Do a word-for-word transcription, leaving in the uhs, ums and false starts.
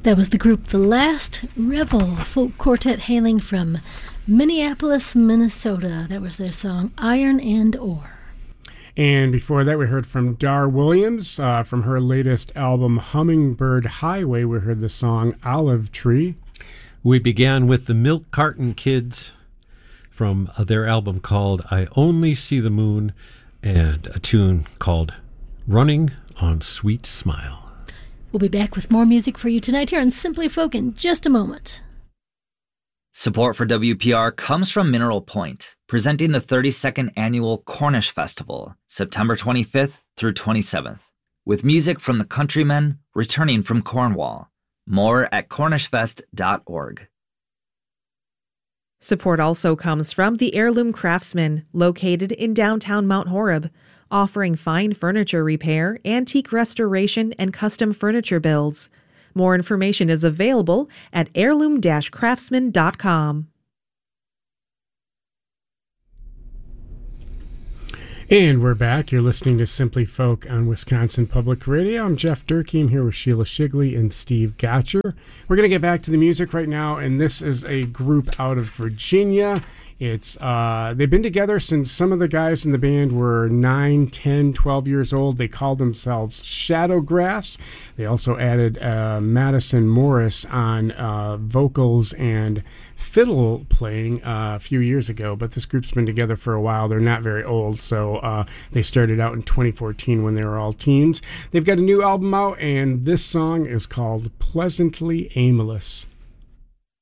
That was the group The Last Revel, a folk quartet hailing from Minneapolis, Minnesota. That was their song, Iron and Ore. And before that, we heard from Dar Williams. Uh, from her latest album, Hummingbird Highway, we heard the song Olive Tree. We began with the Milk Carton Kids from their album called I Only See the Moon, and a tune called Running on Sweet Smile. We'll be back with more music for you tonight here on Simply Folk in just a moment. Support for W P R comes from Mineral Point, presenting the thirty-second Annual Cornish Festival, September twenty-fifth through twenty-seventh, with music from the Countrymen returning from Cornwall. More at cornish fest dot org. Support also comes from the Heirloom Craftsman, located in downtown Mount Horeb, offering fine furniture repair, antique restoration, and custom furniture builds. More information is available at heirloom dash craftsman dot com. And we're back. You're listening to Simply Folk on Wisconsin Public Radio. I'm Jeff Durkee. I'm here with Sheila Shigley and Steve Gotcher. We're going to get back to the music right now, and this is a group out of Virginia. It's uh, they've been together since some of the guys in the band were nine, ten, twelve years old. They called themselves Shadowgrass. They also added uh, Madison Morris on uh, vocals and fiddle playing uh, a few years ago. But this group's been together for a while. They're not very old, so uh, they started out in twenty fourteen when they were all teens. They've got a new album out, and this song is called Pleasantly Aimless.